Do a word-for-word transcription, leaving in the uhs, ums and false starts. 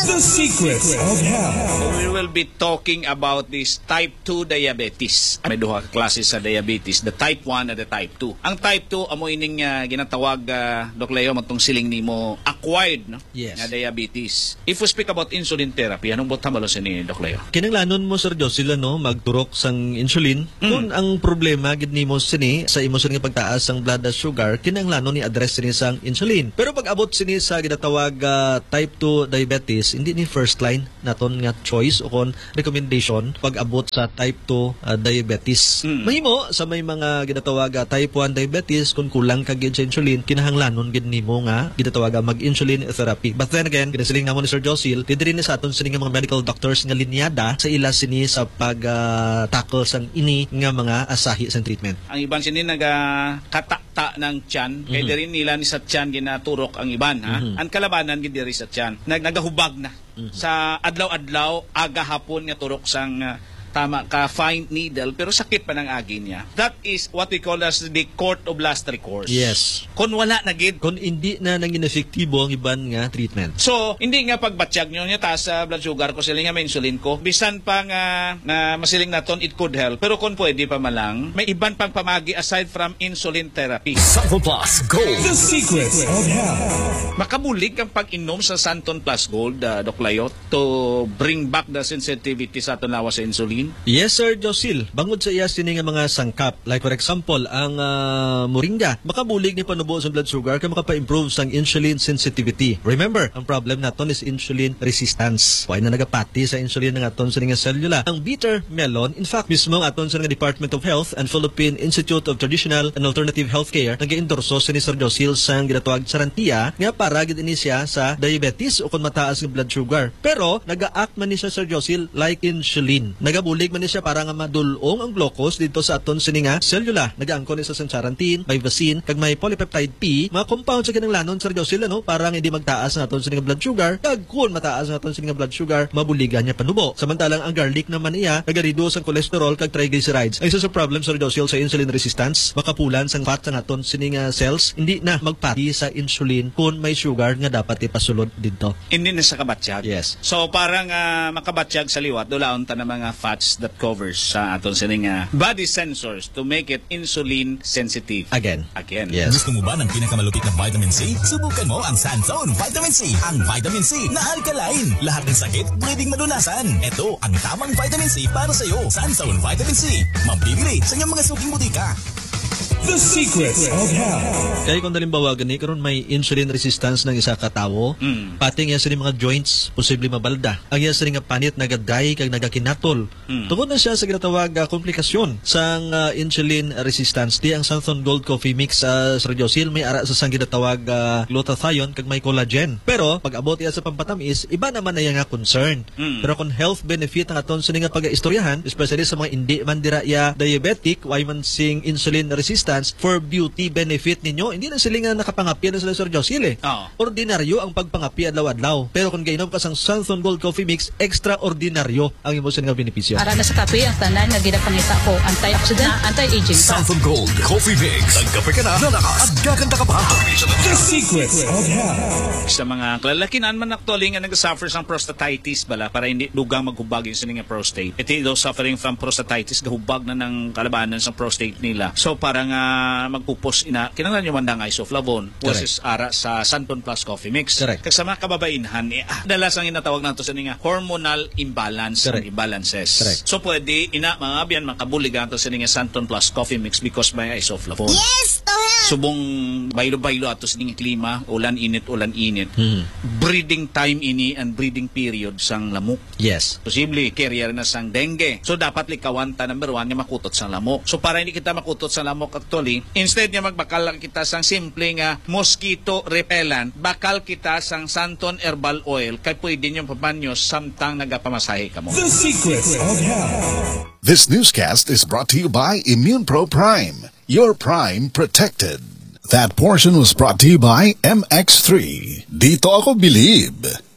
The Secrets of Health. We will be talking about this type two diabetes. May duha ka klase sa diabetes, the type one and the type two. Ang type two, amo ining uh, ginatawag, uh, Doc Leo, matong siling nimo acquired, no? Yes. Na diabetes. If we speak about insulin therapy, anong botambalo sa ni Doc Leo? Kinanglanon mo, Sir Joe, sila no, magturok sang insulin. Mm. Kung ang problema gid nimo sini sa imo sini pagtaas sang blood sugar, kinanglanon ni address sini sang insulin. Pero pag abot sini sa ginatawag uh, type two diabetes, hindi ni first line naton nga choice o kon recommendation pag abot sa type two uh, diabetes. Mm. Mahimo sa may mga ginatawag uh, type one diabetes kung kulang ka gid sa insulin, kinahanglanon gid nimo nga ginatawag mag-insulin therapy. But then again, kinasiling nga mo ni Sir Josil, dito rin sa aton sini nga mga medical doctors nga linyada sa ila sini sa pag uh, tackle sang ini nga mga asahi sa treatment. Ang iban sini naga katakta ng tiyan, mm-hmm. kay diri nila ni sa tiyan ginaturok ang iban, ha. Mm-hmm. Ang kalabanan gid diri sa tiyan, nag nagahubag na. Mm-hmm. Sa adlaw-adlaw aga hapon nga turok sang uh, tama ka fine needle pero sakit pa ng agi niya. That is what we call as the court of last recourse. Yes. Kung wala na gid, kung hindi na nang inefektibo ang iban nga treatment. So, hindi nga pagbatsyag nyo niya taas sa blood sugar ko, siling nga may insulin ko. Bisan pa nga na masiling naton, it could help. Pero kung pwede pa malang, may iban pang pamagi aside from insulin therapy. Santon Plus Gold. The Secrets of Health. Makabulig ang pag-inom sa Santon Plus Gold, uh, Doc Layot, to bring back the sensitivity sa aton lawas sa insulin. Yes, Sir Josil. Bangod sa iya sini nga mga sangkap, like for example, ang uh, moringa, makabulig ni panubo sa blood sugar kaya makapa-improve sang insulin sensitivity. Remember, ang problem naton is insulin resistance. Why na nagapati sa insulin ng aton sa nga cellula. Ang bitter melon, in fact, mismo ang aton sa nga Department of Health and Philippine Institute of Traditional and Alternative Healthcare nag-endorso sa ni Sir Josil sang ginatawag sarantiya nga para gid ini siya sa diabetes o kung mataas ng blood sugar. Pero naga-act man ni siya, Sir Josil, like insulin. Nagabulig Bulig man ni siya para nga madulong ang glucose dito sa aton sini nga cellula. Nagaangkon ni sa sancharantin, may vaccine, kag may polypeptide P, mga compound sa kinanglanon Sir Josil, no, para nga hindi magtaas ang aton sini nga blood sugar. Kag kun mataas ang aton sini nga blood sugar, mabuligan niya panubo. Samantalang ang garlic naman niya nagareduce ang cholesterol kag triglycerides. Ang isa sa problem Sir Josil sa insulin resistance, makapulan sang fat sa aton sini nga cells, hindi na magpati sa insulin kun may sugar nga dapat ipasulod dito. Hindi na sa kabatsyag. Yes. So parang uh, makabatsyag sa liwat, dulaon ta ng mga fats that covers sa aton sining uh, body sensors to make it insulin sensitive. Again. Again. Yes. Gusto mo ba ng pinakamalupit na vitamin C? Subukan mo ang Sanzone Vitamin C. Ang vitamin C na alkaline. Lahat ng sakit pwedeng malunasan. Ito ang tamang vitamin C para sa iyo. Sanzone Vitamin C. Mabibili sa inyong mga suking butika. The Secrets of Health. Kaya kung dalimbawa gani karon may insulin resistance ng isa ka tawo, mm. pati nga sa mga joints posible mabalda. Ang iya sa nga panit nagaday kag nagakinatol. Mm. Tungod na siya sa ginatawag uh, komplikasyon sang uh, insulin resistance. Di ang Santon Gold Coffee Mix sa uh, Sir Josil may ara sa sang ginatawag uh, glutathione kag may collagen. Pero pag abot iya sa pampatamis, iba naman na nga concern. Mm. Pero kung health benefit ang aton sa nga pag-istoryahan, especially sa mga hindi man dira ya diabetic, why man sing insulin resistance for beauty benefit ninyo, hindi na sila nga nakapangapi na sila Sir Josil eh. Oh. Ordinaryo ang pagpangapi adlaw-adlaw. Pero kung gainom ka sang Santon Gold Coffee Mix, extraordinaryo ang imo nga benepisyo. Para na sa kape, ang tanan nga ginapangita ko, antioxidant, anti-aging. Santon Gold Coffee Mix. Nagkape ka na, nalakas, at gaganda ka pa. The Secrets of Health. Sa mga kalalakinan man actually nga nag-suffer sang prostatitis bala para hindi dugang maghubag yung sining nga prostate. Ito those suffering from prostatitis, gahubag na ng kalabanan sa prostate nila. So parang uh, magpupos ina, kinanglan yung mandang isoflavone versus ara sa Santon Plus Coffee Mix. Correct. Kag sa mga kababainhan, eh, ah, dalas ang inatawag nato sa nga hormonal imbalance and imbalances. Correct. So pwede ina mga abyan makabuligan to sa nga Santon Plus Coffee Mix because may isoflavone. Yes, to help. Subong baylo-baylo ato sa nga klima, ulan init, ulan init. Mm-hmm. Breeding time ini and breeding period sang lamok. Yes. Posible carrier na sang dengue. So dapat likawan ta number one nga makutot sang lamok. So para hindi kita makutot sang lamok actually, instead nga magbakal lang kita sang simple nga mosquito repellent, bakal kita sang Santon Herbal Oil kay pwede nyo papanyo samtang nagapamasahe ka mo. The Secrets of Health. This newscast is brought to you by Immune Pro Prime. Your Prime protected. That portion was brought to you by M X three. Dito ako believe.